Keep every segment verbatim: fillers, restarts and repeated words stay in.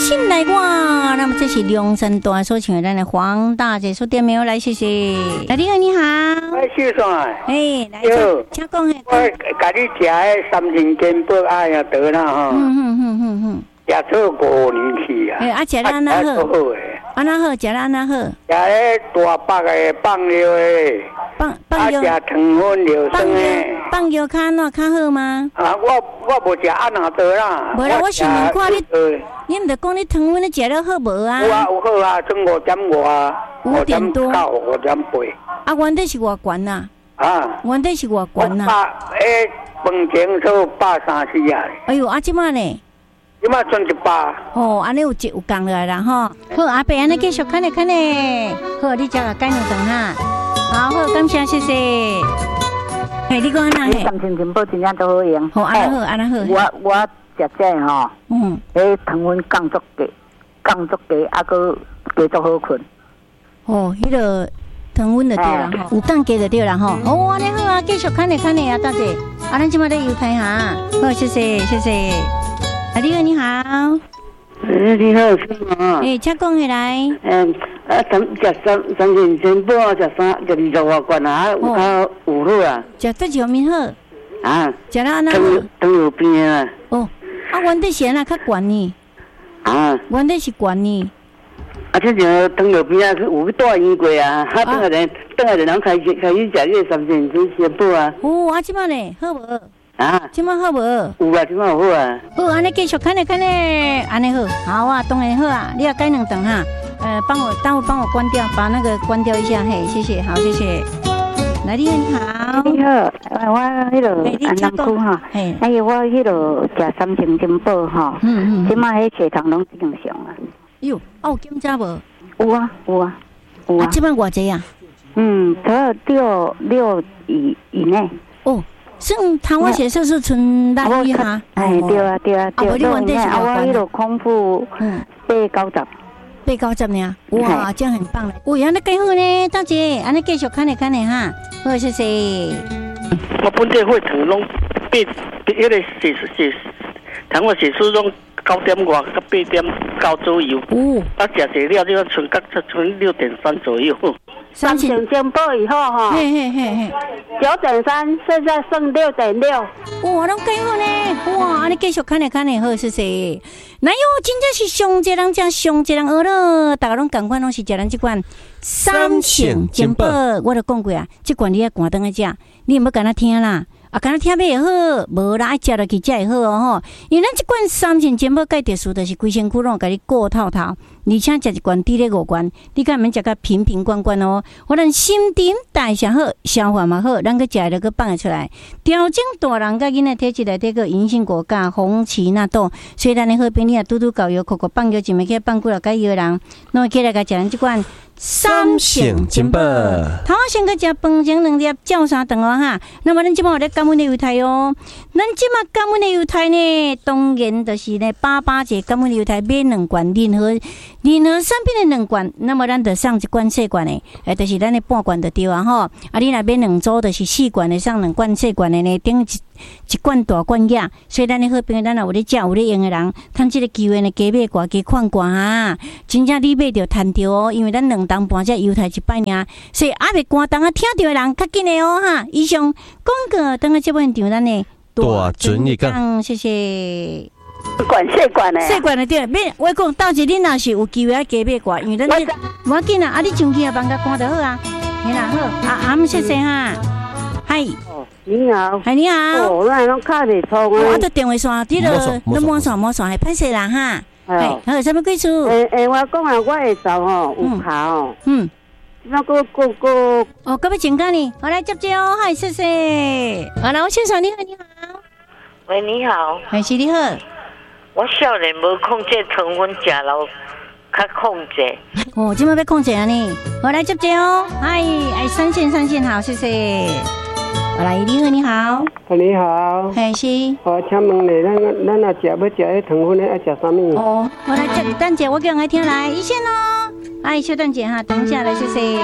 信来我。那么这是龙山大所请咱的黄大姐说店没有来，谢谢。来，你好，你好。 哎，先生啊。 哎，来，请讲嘿。 我甲你食的三斤金箔哎呀得啦哈。嗯嗯嗯嗯嗯。 食做五年去啊。 哎，啊，食了安那好？安那好，食了安那好？食咧大包的放料的。 放放药。 啊，食糖分料酸的。 放药较哪较好吗？ 啊，我我无食安那多啦。 无啦，我想问看你，你毋着讲你糖分你食了好无啊？ 有啊，有好啊，从五点五啊， 五点多， 五点八。 啊，原底是偌悬呐？ 啊， 原底是偌悬呐？ 百诶，饭前做百三四啊。 哎呦，啊，即摆呢？ 即摆剩一百。 哦，安尼有有降落来啦吼。好，阿伯安尼继续看咧看咧。好，你食个改两顿哈。好，好，感谢，谢谢。嘿，你讲安那？ 三千金箔真正都好用。 好，安那好，安那好。 我我食这吼，嗯，迄糖分降足低，降足低，啊个加足好困。 哦，迄个糖分就对啦吼，有降加就对啦吼。哦，安尼好啊，继续看咧看咧啊，大姐。啊，咱即摆咧油台哈。好，谢谢，谢谢。啊，你好，你好。 哎，你好，是吗？ 哎，请讲起来。 嗯，啊，三食三三斤金箔啊，食三食二十外罐啊，有较有好啊。 食得上面好。 啊。 食了安那好。 糖尿病啊。 哦，啊，原底是安那较悬呢。 啊。 原底是悬呢。 啊，这就糖尿病啊，有去住院过啊，哈，等下人等下人开始开始食这个三斤金箔啊。 哦，啊，即摆呢，好无？ 啊， 即摆好无？ 有啊，即摆有好啊。 好，安尼继续看咧看咧，安尼好，好啊，当然好啊。你要改两顿哈，呃，帮我，待会帮我关掉，把那个关掉一下，嘿，谢谢，好，谢谢。来，你好， 你好，我迄个安南区哈，哎呀，我迄个食三千金箔哈，嗯嗯，即摆迄血糖拢正常啊。 哟，啊有检查无？ 有啊，有啊，有啊。 啊，即摆偌济啊？ 嗯，得六六以以内。 哦。算糖化血色素存六以下， 哎，对啊，对啊，对啊。啊，你原底是啊，我迄个空腹八九十， 八九十呢？哇，这样很棒嘞！哇，安尼更好呢，大姐，安尼继续看咧看咧哈，好，谢谢。 我本地血糖拢八，迄个血血糖化血素拢九点外到八点九左右。哦，啊，食食了，就剩到剩六点三左右。 三千金箔以后哈，嘿嘿嘿嘿，九点三，现在剩六点六。 哇，拢更好呢！哇，安尼继续看咧看咧，好，谢谢。那哟，真正是上一人食，上一人学了，大家拢共款，拢是食咱这款三千金箔。我都讲过啊，这款你要赶灯来食，你唔要干那听啦。啊，敢若听袂好，无啦，爱食落去才会好哦吼。因为咱即款三千金箔介特殊，就是规身躯拢甲你顾透透，而且食一罐滴咧五罐，你敢免食甲瓶瓶罐罐哦。我咱新陈代谢好，消化嘛好，咱个食了个放得出来，调整大人甲囡仔体质内底个银杏果苷、红芪纳豆，所以咱的好朋友啊，拄拄搞药，口口放药，一物去放几落解药人，拢会起来甲食咱即款。三成金箔，头先个食饭前两粒，照三顿哦哈。那么咱即摆有咧感恩的犹太哦，咱即摆感恩的犹太呢，当然就是呢八八节感恩的犹太买两罐任何任何产品的两罐，那么咱就送一罐细罐的，诶，就是咱的半罐就对啊吼。啊，你若买两组，就是四罐的，送两罐细罐的呢，顶一一罐大罐野。所以咱的好朋友，咱若有咧食有咧用的人，趁即个机会呢，加买寡加看寡哈，真正你买着趁着哦，因为咱两当半只犹太一摆尔，所以还未关当啊听到的人较紧的哦哈。以上广告等下节目现场咱的大准一讲，谢谢。 管细管的， 细管的对，免我讲，到时恁若是有机会啊加买寡，因为咱这无要紧啊，啊你上去啊放甲关就好啊，嘿啦好，啊阿姆谢谢哈，嗨。 你好， 嗨，你好。 哦，咱拢卡伫窗啊。 我伫电话线，你落，你摸线摸线，系歹势啦哈。系，还有啥物贵处？ 诶诶，我讲啊，我下昼吼有卡哦。嗯。那个个个。 哦，咁要请假呢？我来接接哦，嗨，谢谢。好啦，我先生你好，你好。 喂，你好。 还是你好。 我少年无控制糖分，食了较控制。 哦，今麦要控制啊呢？我来接接哦，嗨，哎，三线三线好，谢谢。我来，你好，你好。 你好。 嘿，是。 我请问你，咱咱若食要食迄糖分的，爱食啥物？ 哦，我来接，等者我叫人来听来，一线咯。哎，稍等者哈，等下来，谢谢。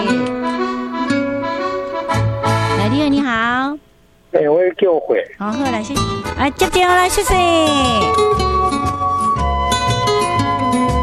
来，你好，你好。 哎，我叫会。 好，好来，谢谢。来，接接来，谢谢。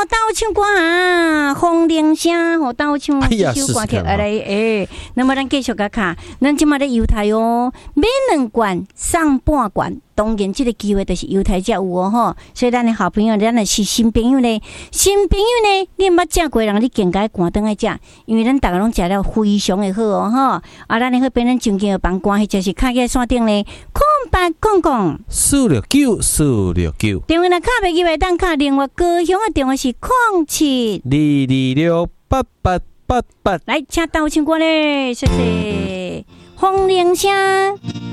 倒唱歌啊，风铃声，吼倒唱一首歌曲来诶。那么咱继续甲卡，咱即马咧犹太哦，买两罐送半罐。当然，这个机会就是犹太才有哦吼，所以咱的好朋友，咱的是新朋友呢，新朋友呢，你毋捌食过人，你更加赶灯来食，因为咱大家拢食了非常的好哦吼。啊，咱的迄边咱正经的帮关系就是卡在线顶咧，空八空空四六九四六九， 电话若卡袂记袂当卡，另外高雄的电话是空七二二六八八八八， 来请倒唱歌咧，谢谢风铃声。